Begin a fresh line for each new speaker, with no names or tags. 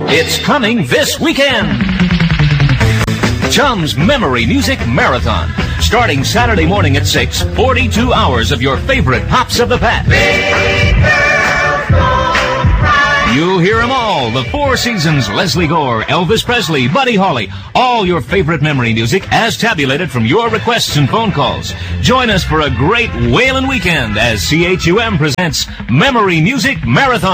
It's coming this weekend. Chum's Memory Music Marathon. Starting Saturday morning at 6, 42 hours of your favorite pops of the past. You'll hear them all. The Four Seasons, Leslie Gore, Elvis Presley, Buddy Holly. All your favorite memory music as tabulated from your requests and phone calls. Join us for a great whalin' weekend as CHUM presents Memory Music Marathon.